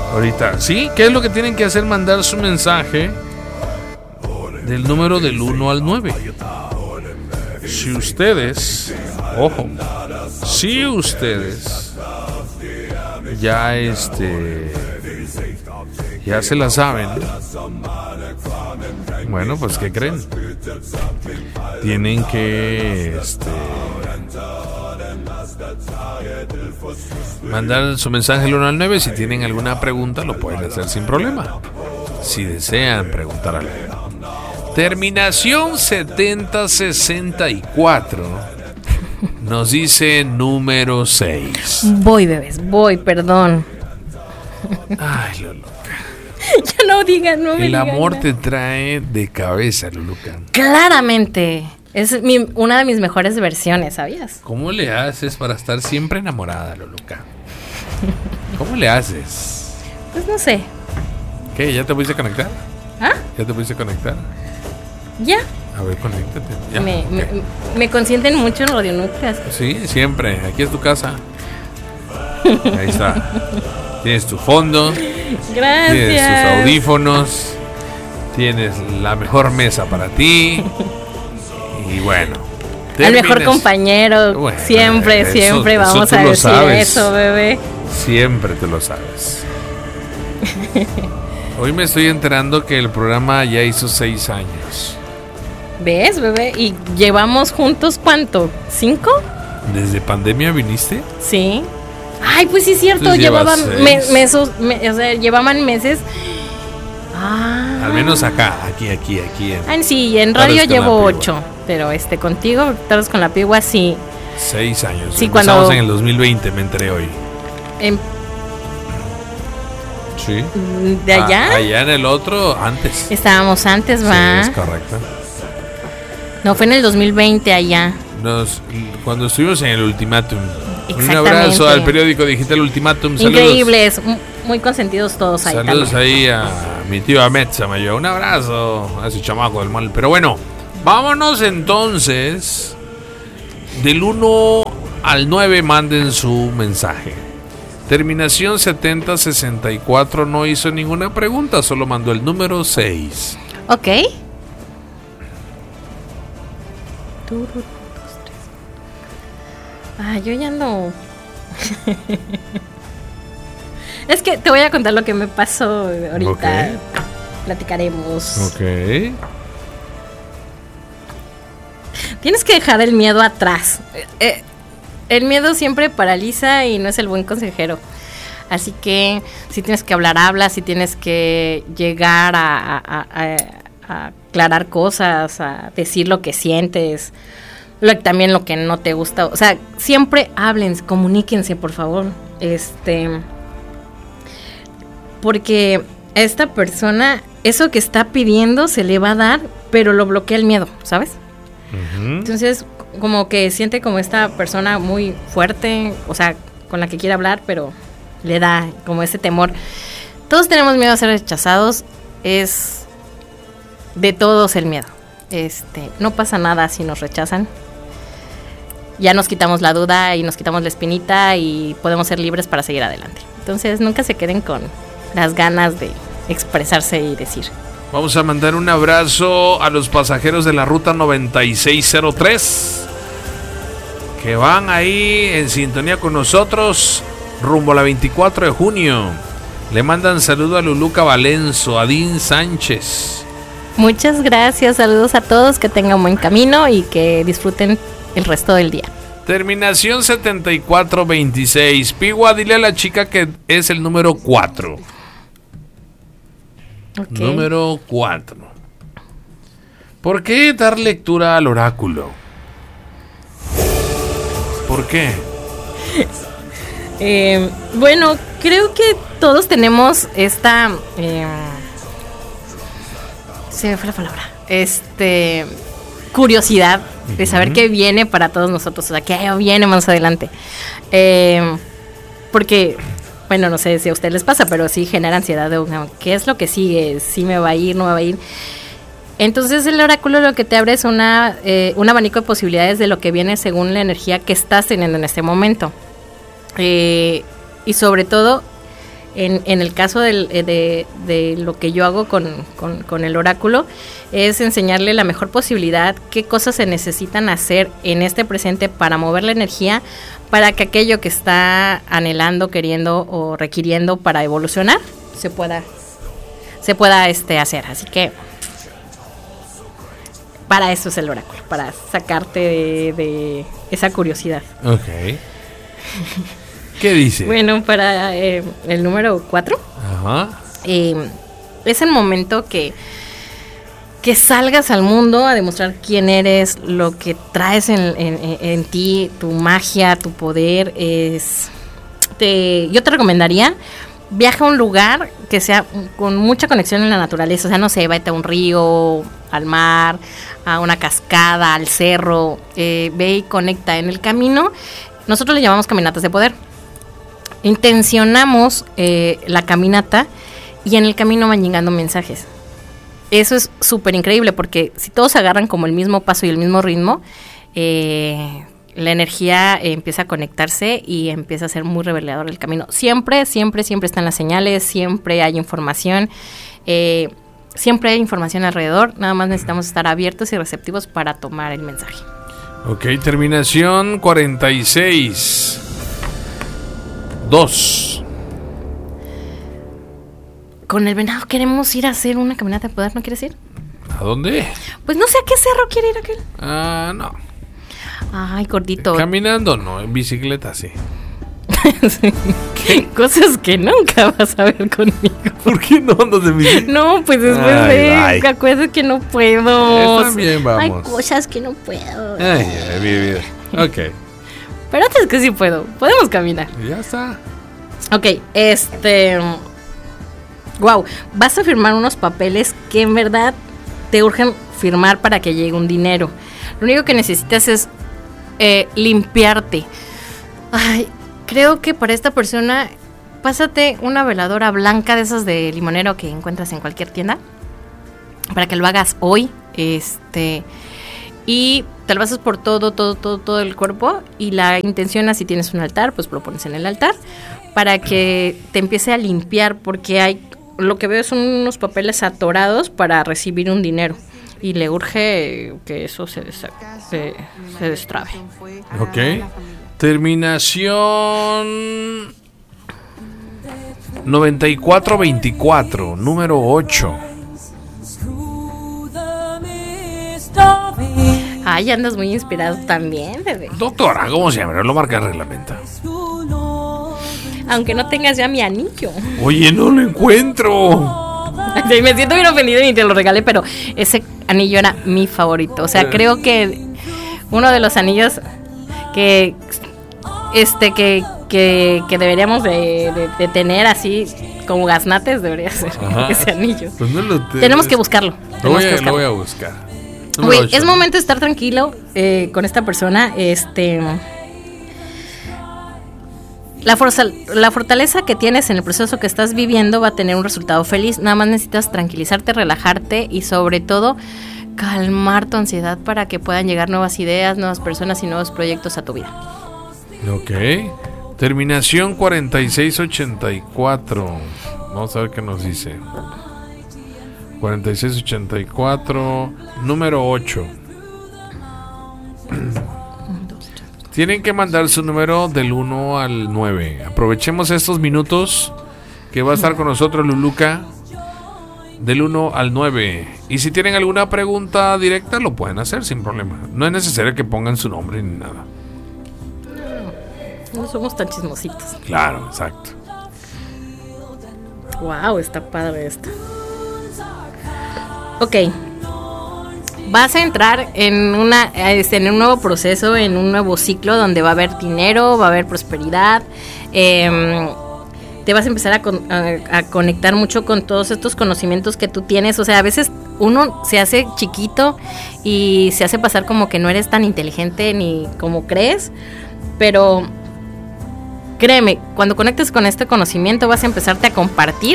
Ahorita, ¿sí? ¿Qué es lo que tienen que hacer? Mandar su mensaje del número del 1 al 9. Si ustedes, ojo, si ustedes ya ya se la saben, bueno, pues ¿qué creen? Tienen que mandar su mensaje del 1 al 9. Si tienen alguna pregunta, lo pueden hacer sin problema. Si desean preguntar algo. Terminación 7064 nos dice número 6. Voy, bebés, perdón. Ay, Luluca. Ya no digan, no me El digan amor nada. te trae de cabeza, Luluca. Claramente. Es una de mis mejores versiones, ¿sabías? ¿Cómo le haces para estar siempre enamorada, Luluca? ¿Cómo le haces? Pues no sé. ¿Qué? ¿Ya te pudiste conectar? ¿Ah? ¿Ya te pudiste conectar? Ya. A ver, conéctate. Ya, Me consienten mucho en Radionúcleas. Sí, siempre. Aquí es tu casa. Ahí está. Tienes tu fondo. Gracias. Tienes tus audífonos. Tienes la mejor mesa para ti. Y bueno. El mejor compañero. Bueno, siempre eso vamos tú a lo decir sabes. eso, bebé. Siempre te lo sabes. Hoy me estoy enterando que el programa ya hizo 6 años. ¿Ves, bebé? ¿Y llevamos juntos cuánto? ¿5? ¿Desde pandemia viniste? Sí. Ay, pues sí es cierto. Entonces Llevaban llevas 6. o sea, llevaban meses. Ah. Al menos acá, aquí. Sí, en Tardes radio con llevo la Pigua. 8. Pero contigo, Tardes con la Pigua, sí. 6 años. Sí, Empezamos cuando- en el 2020, me enteré hoy. Sí. De allá. Allá en el otro, antes. Estábamos antes, Sí, va. es correcto. No, fue en el 2020 allá. Cuando estuvimos en el Ultimátum. Un Exactamente. abrazo al periódico digital Ultimátum. Saludos. Increíbles, muy consentidos todos ahí. Saludos también. ahí a mi tío Ametza Mayor. Un abrazo a ese chamaco del mal. Pero bueno, vámonos entonces. Del 1 al 9 manden su mensaje. Terminación 7064 no hizo ninguna pregunta, solo mandó el número 6. Ok. Yo ya no. Es que te voy a contar lo que me pasó ahorita. Ok. Platicaremos. Ok. Tienes que dejar el miedo atrás. El miedo siempre paraliza y no es el buen consejero. Así que si tienes que hablar, habla. Si tienes que llegar a aclarar cosas, a decir lo que sientes, también lo que no te gusta. O sea, siempre hablen, comuníquense, por favor. Porque a esta persona, eso que está pidiendo se le va a dar, pero lo bloquea el miedo, ¿sabes? Entonces, como que siente como esta persona muy fuerte, o sea, con la que quiere hablar, pero le da como ese temor. Todos tenemos miedo a ser rechazados, es de todos el miedo. No pasa nada si nos rechazan. Ya nos quitamos la duda y nos quitamos la espinita y podemos ser libres para seguir adelante. Entonces, nunca se queden con las ganas de expresarse y decir. Vamos a mandar un abrazo a los pasajeros de la ruta 9603 que van ahí en sintonía con nosotros rumbo a la 24 de junio. Le mandan saludo a Luluca Valenzo, a Dean Sánchez. Muchas gracias, saludos a todos, que tengan buen camino y que disfruten el resto del día. Terminación 7426. Pigua, dile a la chica que es el número 4. Okay. Número 4. ¿Por qué dar lectura al oráculo? ¿Por qué? Bueno, creo que todos tenemos esta... se me fue la palabra. Curiosidad de saber qué viene para todos nosotros, o sea, qué viene más adelante. Porque, bueno, no sé si a ustedes les pasa, pero sí genera ansiedad de qué es lo que sigue, si me va a ir, no me va a ir. Entonces el oráculo lo que te abre es un abanico de posibilidades de lo que viene según la energía que estás teniendo en este momento. Y sobre todo, en el caso de lo que yo hago con el oráculo, es enseñarle la mejor posibilidad, qué cosas se necesitan hacer en este presente para mover la energía, para que aquello que está anhelando, queriendo o requiriendo para evolucionar, se pueda hacer. Así que para eso es el oráculo, para sacarte de esa curiosidad. Ok. ¿Qué dice? Bueno, para el número 4, es el momento que salgas al mundo a demostrar quién eres, lo que traes en ti, tu magia, tu poder. Yo te recomendaría, viaja a un lugar que sea con mucha conexión en la naturaleza. O sea, no sé, vete a un río, al mar, a una cascada, al cerro. Ve y conecta. En el camino, nosotros le llamamos caminatas de poder. Intencionamos la caminata y en el camino van llegando mensajes. Eso es súper increíble, porque si todos agarran como el mismo paso y el mismo ritmo, la energía empieza a conectarse y empieza a ser muy revelador el camino. Siempre están las señales, siempre hay información, siempre hay información alrededor. Nada más necesitamos estar abiertos y receptivos para tomar el mensaje. Ok, terminación 46. 2. Con el venado queremos ir a hacer una caminata de poder, ¿no quieres ir? ¿A dónde? Pues no sé a qué cerro quiere ir aquel. No. Ay, gordito. Caminando no, en bicicleta sí. Cosas que nunca vas a ver conmigo. ¿Por qué no andas de bicicleta? No, pues después acuérdate que no puedo. Está bien, vamos. Hay cosas que no puedo. Bien. Ok. Pero antes que sí puedo. Podemos caminar. Ya está. Ok, wow, vas a firmar unos papeles que en verdad te urgen firmar para que llegue un dinero. Lo único que necesitas es limpiarte. Ay, creo que para esta persona, pásate una veladora blanca de esas de limonero que encuentras en cualquier tienda, para que lo hagas hoy, y te lo pasas por todo el cuerpo, y la intención, si tienes un altar, pues lo pones en el altar, para que te empiece a limpiar, porque lo que veo son unos papeles atorados para recibir un dinero, y le urge que eso se destrabe. Ok. Terminación 9424, número 8. Ay, andas muy inspirado también, bebé. Doctora, ¿cómo se llama? Lo marca el reglamento. Aunque no tengas ya mi anillo. Oye, no lo encuentro. Sí, me siento bien ofendido y te lo regalé, pero ese anillo era mi favorito. O sea, creo que uno de los anillos que deberíamos de tener así como gaznates debería ser. Ajá. Ese anillo. Pues no tenemos que buscarlo. Lo voy a buscar. Güey, es momento de estar tranquilo con esta persona. La fortaleza que tienes en el proceso que estás viviendo va a tener un resultado feliz. Nada más necesitas tranquilizarte, relajarte y sobre todo calmar tu ansiedad para que puedan llegar nuevas ideas, nuevas personas y nuevos proyectos a tu vida. Ok. Terminación 4684. Vamos a ver qué nos dice. 4684, número 8. Tienen que mandar su número del 1 al 9. Aprovechemos estos minutos que va a estar con nosotros Luluca, del 1 al 9. Y si tienen alguna pregunta directa, lo pueden hacer sin problema. No es necesario que pongan su nombre ni nada. No somos tan chismositos. Claro, exacto. Wow, está padre esta. Ok. Vas a entrar en un nuevo proceso, en un nuevo ciclo donde va a haber dinero, va a haber prosperidad. Te vas a empezar a conectar mucho con todos estos conocimientos que tú tienes. O sea, a veces uno se hace chiquito y se hace pasar como que no eres tan inteligente ni como crees, pero créeme, cuando conectes con este conocimiento vas a empezarte a compartir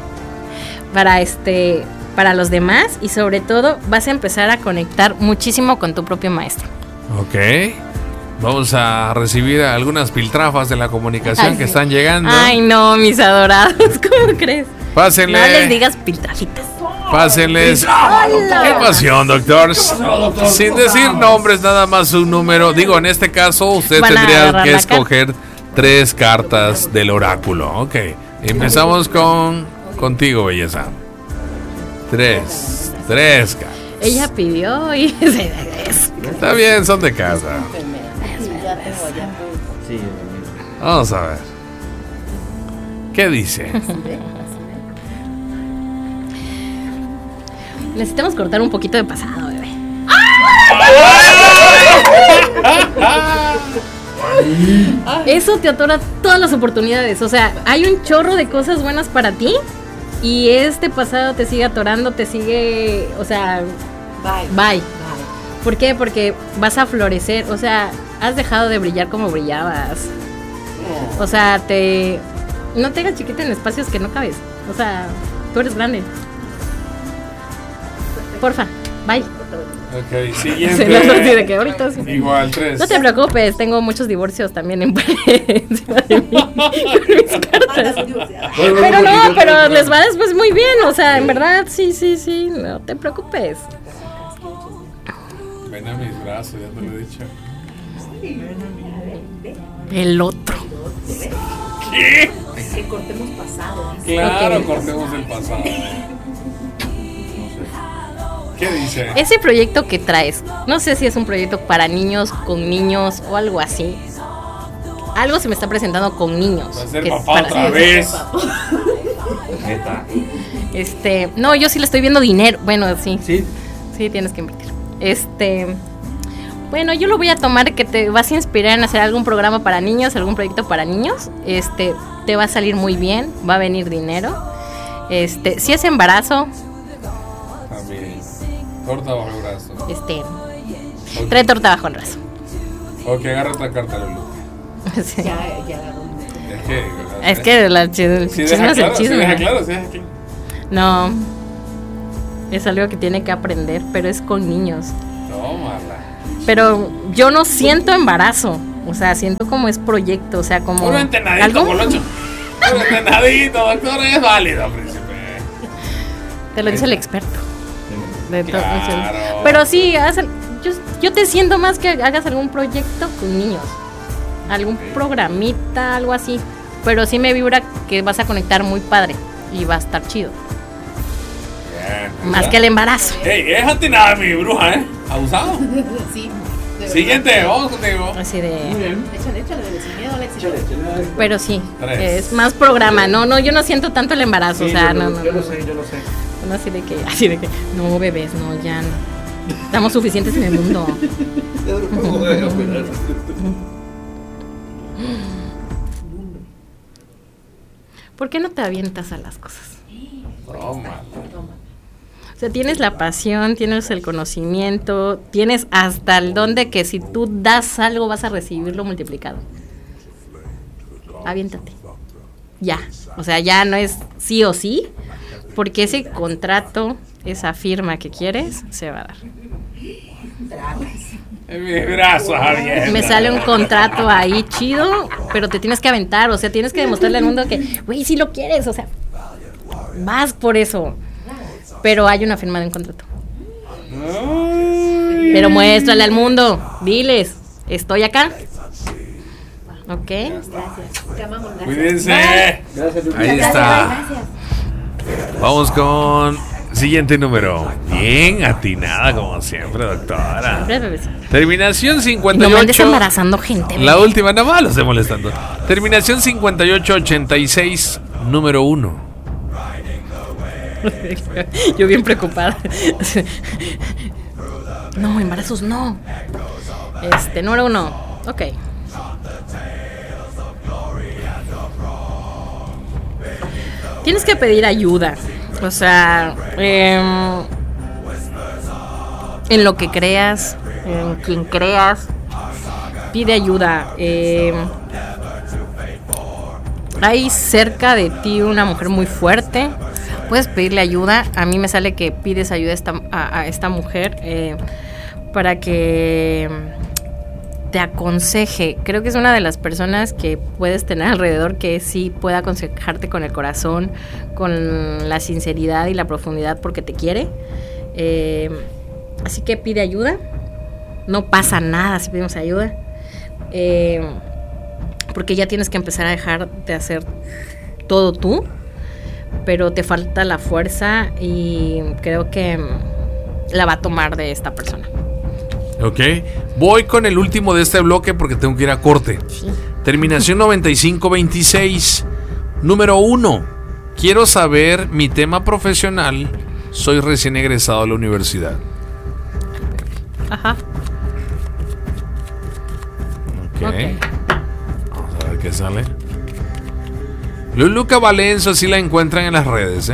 para los demás y sobre todo vas a empezar a conectar muchísimo con tu propio maestro. Ok. Vamos a recibir algunas piltrafas de la comunicación que están llegando. Ay, no, mis adorados, ¿cómo crees? Pásenle. No les digas piltrafitas. Pásenles. ¡Qué pasión, doctor! Sin decir nombres, nada más un número. Digo, en este caso, usted Van a tendría agarrar que la escoger 3 cartas del oráculo. Ok. Empezamos contigo, belleza. 3 cartas. Ella pidió y Está bien, son de casa. Vamos a ver. ¿Qué dice? necesitamos cortar un poquito de pasado, bebé. Eso te atora todas las oportunidades. O sea, hay un chorro de cosas buenas para ti y este pasado te sigue atorando, te sigue, o sea, bye. ¿Por qué? Porque vas a florecer. O sea, has dejado de brillar como brillabas. O sea, no te hagas chiquita en espacios que no cabes. O sea, tú eres grande. Porfa, bye. Ok, siguiente. Se lo así de que ahorita sí. Igual, 3. No te preocupes, tengo muchos divorcios también encima de mí con mis cartas. Pero les va después muy bien, o sea, en verdad, sí, no te preocupes. Ven a mis brazos, ya te lo he dicho. El otro. ¿Qué? Que cortemos pasado. Claro, Ok. cortemos el pasado. ¿Qué dice? Ese proyecto que traes, no sé si es un proyecto para niños, con niños o algo así. Algo se me está presentando con niños. Va a ser que papá para- otra vez. ¿Neta? No, yo sí le estoy viendo dinero. Bueno, sí. Sí. Sí, tienes que invertir. Bueno, yo lo voy a tomar que te vas a inspirar en hacer algún programa para niños, algún proyecto para niños. Te va a salir muy bien, va a venir dinero. Si es embarazo, También. Torta bajo el brazo. Ok. trae torta bajo el brazo. Ok, agarra otra carta, Lulu. Sí. Ya. Es que. El chisme Sí, es deja el claro, sí, chisme. deja claro, sí, deja claro. No, es algo que tiene que aprender, pero es con niños. Tómala. Pero yo no siento embarazo, o sea, siento como es proyecto, o sea, como Puro entenadito, Colocho. Puro entenadito, doctor, es válido, príncipe. te lo dice el experto. De todo, Claro. pero sí, yo te siento más que hagas algún proyecto con niños, algún programita, algo así. Pero sí me vibra que vas a conectar muy padre y va a estar chido. Bien. Más que el embarazo. Ey, déjate nada, mi bruja, ¿eh? Abusado. Sí. de verdad. Siguiente, vamos contigo. Así de. Échale, sin miedo, Alexis. Pero sí, 3. es más programa. No, yo no siento tanto el embarazo. O sea, no. Yo lo sé. No, así de que, no, bebés, no, ya no. Estamos suficientes en el mundo. ¿Por qué no te avientas a las cosas? Tómala. O sea, tienes la pasión, tienes el conocimiento, tienes hasta el don de que si tú das algo vas a recibirlo multiplicado. Aviéntate. Ya. O sea, ya no es sí o sí, porque ese contrato, esa firma que quieres, se va a dar. En mis brazos, Javier. Me sale un contrato ahí chido, pero te tienes que aventar, o sea, tienes que demostrarle al mundo que, güey, si lo quieres, o sea, vas por eso. Pero hay una firma de un contrato. Pero muéstrale al mundo, diles, estoy acá. ¿Ok? Gracias. Te amamos, gracias. Cuídense. Gracias, Lulu. Ahí está. Vamos con siguiente número. Bien atinada como siempre, doctora. Siempre, bebecito. Terminación No me andes 58. embarazando gente. La última, nada más lo estoy molestando. Terminación 5886, número 1. Yo bien preocupada. No, embarazos no. Número 1. Ok. Tienes que pedir ayuda. O sea, en lo que creas, en quien creas, pide ayuda. Hay cerca de ti una mujer muy fuerte. Puedes pedirle ayuda. A mí me sale que pides ayuda a esta mujer para que te aconseje. Creo que es una de las personas que puedes tener alrededor que sí puede aconsejarte con el corazón, con la sinceridad y la profundidad porque te quiere. Así que pide ayuda. No pasa nada si pedimos ayuda. Porque ya tienes que empezar a dejar de hacer todo tú, pero te falta la fuerza y creo que la va a tomar de esta persona. Ok, voy con el último de este bloque porque tengo que ir a corte. Sí. Terminación 9526. Número 1. Quiero saber mi tema profesional. Soy recién egresado de la universidad. Ajá. Ok. Ok. Vamos a ver qué sale. Luluca Valenzo, así la encuentran en las redes, ¿eh?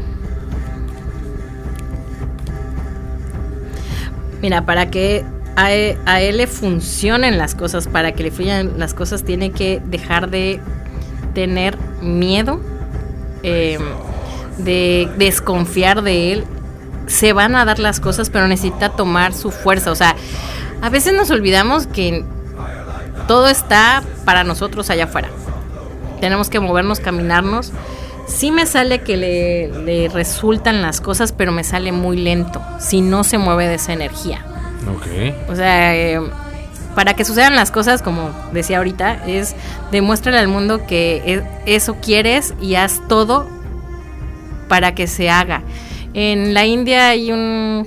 Mira, para que a él le funcionen las cosas, para que le fluyan las cosas, tiene que dejar de tener miedo, de desconfiar de él. Se van a dar las cosas, pero necesita tomar su fuerza. O sea, a veces nos olvidamos que todo está para nosotros allá afuera. Tenemos que movernos, caminarnos. Sí me sale que le resultan las cosas, pero me sale muy lento si no se mueve de esa energía. Ok. O sea, para que sucedan las cosas, como decía ahorita, es demuéstrale al mundo que eso quieres y haz todo para que se haga. En la India hay un...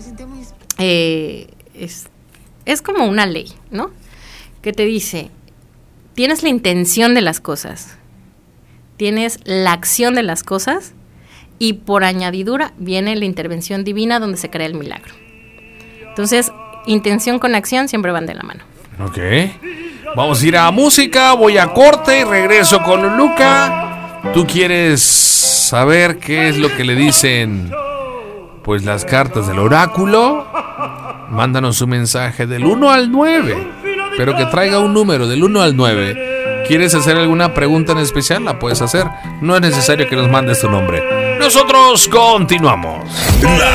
es como una ley, ¿no? Que te dice, tienes la intención de las cosas, tienes la acción de las cosas y por añadidura viene la intervención divina donde se crea el milagro. Entonces, intención con acción siempre van de la mano. Ok. Vamos a ir a música, voy a corte y regreso con Luluca. ¿Tú quieres saber qué es lo que le dicen, pues, las cartas del oráculo? Mándanos un mensaje del 1 al 9, pero que traiga un número del 1 al 9. ¿Quieres hacer alguna pregunta en especial? La puedes hacer. No es necesario que nos mandes tu nombre. Nosotros continuamos. La